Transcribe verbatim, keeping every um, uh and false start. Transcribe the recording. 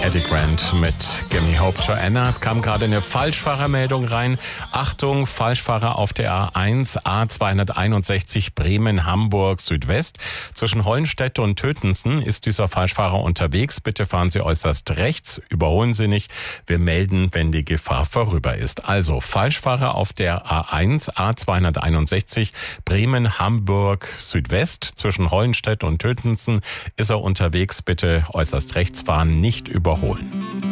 Eddie Grant mit Gimme Hope Joanna. Es kam gerade eine Falschfahrermeldung rein. Achtung, Falschfahrer auf der A eins, A zweihunderteinundsechzig Bremen-Hamburg Südwest. Zwischen Hollenstedt und Tötensen ist dieser Falschfahrer unterwegs. Bitte fahren Sie äußerst rechts, überholen Sie nicht. Wir melden, wenn die Gefahr vorüber ist. Also Falschfahrer auf der A eins, A zweihunderteinundsechzig Bremen-Hamburg Südwest. Zwischen Hollenstedt und Tötensen ist er unterwegs. Bitte äußerst rechts fahren, nicht überholen.